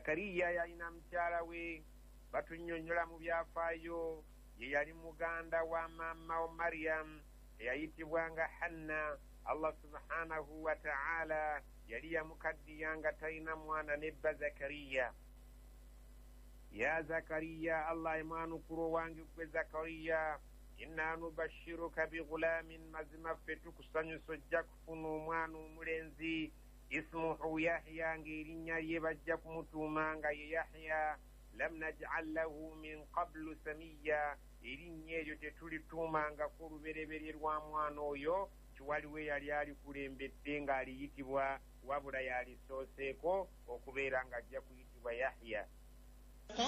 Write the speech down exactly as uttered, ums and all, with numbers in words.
Zakariya yalina mukyala we batunnyonnyola mu byafaayo ye yali muganda wa maama wa Maryam eyayitibwanga Hanna. Allah subhanahu wa ta'ala yali yamukaddiya nga talina mwana nebba Zakariya. Ya Zakariya, Allah emwanukulu wange gwe Zakariya, inna nubashiruka bighulamin, mazima ffe tukusanyusa ojja kufuna omwana omulenzi, ismuhu Yahya, ng'erinnya lye bajja kumutuuma nga ye Yahya. Lam naj'al lahu min qablu samiyya, erinnya eryo tetulituumangako olubereberye lwa mwana oyo kiwaliwe yali alikulembedde ng'aliyitibwa, wabula yalisooseeko okubeera ng'ajja kuyitibwa Yahya.